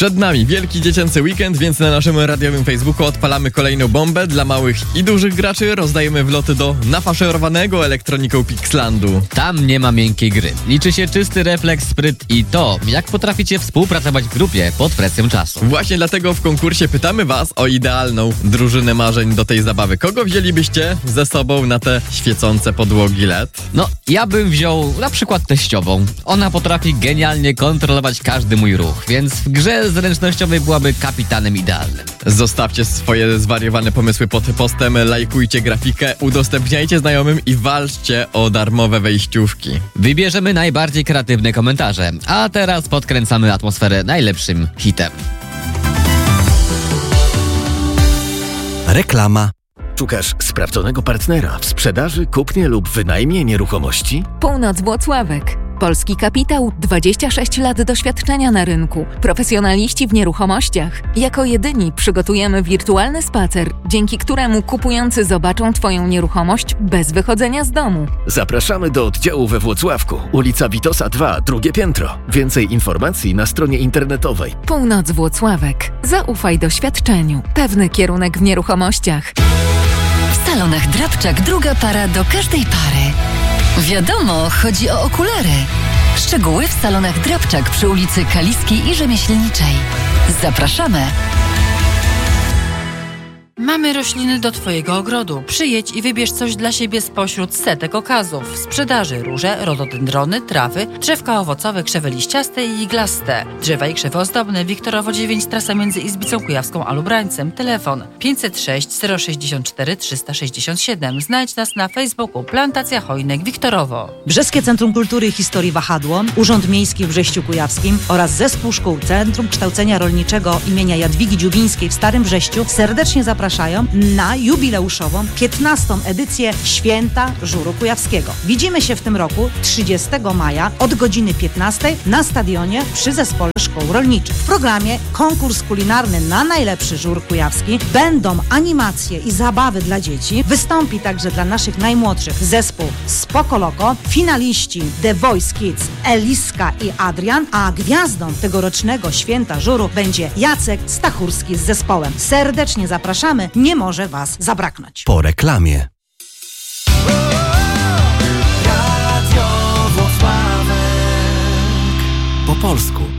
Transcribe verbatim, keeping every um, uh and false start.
Przed nami wielki dziecięcy weekend, więc na naszym radiowym Facebooku odpalamy kolejną bombę dla małych i dużych graczy. Rozdajemy wloty do nafaszerowanego elektroniką Pixlandu. Tam nie ma miękkiej gry. Liczy się czysty refleks, spryt i to, jak potraficie współpracować w grupie pod presją czasu. Właśnie dlatego w konkursie pytamy was o idealną drużynę marzeń do tej zabawy. Kogo wzięlibyście ze sobą na te świecące podłogi L E D? No, ja bym wziął na przykład teściową. Ona potrafi genialnie kontrolować każdy mój ruch, więc w grze zręcznościowej byłaby kapitanem idealnym. Zostawcie swoje zwariowane pomysły pod postem, lajkujcie grafikę, udostępniajcie znajomym i walczcie o darmowe wejściówki. Wybierzemy najbardziej kreatywne komentarze, a teraz podkręcamy atmosferę najlepszym hitem. Reklama. Szukasz sprawdzonego partnera w sprzedaży, kupnie lub wynajmie nieruchomości? Północ Włocławek. Polski kapitał, dwadzieścia sześć lat doświadczenia na rynku. Profesjonaliści w nieruchomościach. Jako jedyni przygotujemy wirtualny spacer, dzięki któremu kupujący zobaczą Twoją nieruchomość bez wychodzenia z domu. Zapraszamy do oddziału we Włocławku, ulica Witosa dwa, drugie piętro. Więcej informacji na stronie internetowej. Północ Włocławek. Zaufaj doświadczeniu. Pewny kierunek w nieruchomościach. W salonach Drabczak druga para do każdej pary. Wiadomo, chodzi o okulary. Szczegóły w salonach Drabczak przy ulicy Kaliskiej i Rzemieślniczej. Zapraszamy! Mamy rośliny do Twojego ogrodu. Przyjedź i wybierz coś dla siebie spośród setek okazów. W sprzedaży róże, rododendrony, trawy, drzewka owocowe, krzewy liściaste i iglaste. Drzewa i krzewy ozdobne. Wiktorowo dziewięć, trasa między Izbicą Kujawską a Lubrańcem. Telefon pięćset sześć zero sześćdziesiąt cztery trzysta sześćdziesiąt siedem. Znajdź nas na Facebooku Plantacja Hojnek Wiktorowo. Brzeskie Centrum Kultury i Historii Wahadło, Urząd Miejski w Brześciu Kujawskim oraz Zespół Szkół Centrum Kształcenia Rolniczego imienia Jadwigi Dziubińskiej w Starym Brześciu serdecznie zapraszają na jubileuszową piętnastą edycję Święta Żuru Kujawskiego. Widzimy się w tym roku trzydziestego maja od godziny piętnastej na stadionie przy Zespole Szkół Rolniczych. W programie konkurs kulinarny na najlepszy żur kujawski, będą animacje i zabawy dla dzieci, wystąpi także dla naszych najmłodszych zespół Spoko Loko, finaliści The Voice Kids Eliska i Adrian, a gwiazdą tegorocznego Święta Żuru będzie Jacek Stachurski z zespołem. Serdecznie zapraszamy, nie może Was zabraknąć. Po reklamie. Radio Włocławek. Po polsku.